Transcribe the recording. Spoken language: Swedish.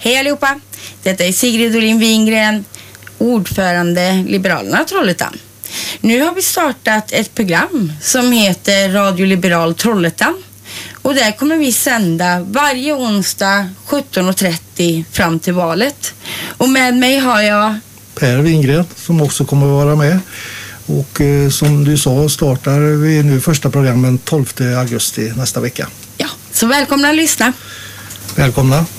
Hej allihopa! Detta är Sigrid Olin Wingren, ordförande Liberalerna Trollhättan. Nu har vi startat ett program som heter Radio Liberal Trollhättan. Och där kommer vi sända varje onsdag 17:30 fram till valet. Och med mig har jag Per Wingren som också kommer att vara med. Och som du sa startar vi nu första programmen 12 augusti nästa vecka. Ja, så välkomna att lyssna. Välkomna.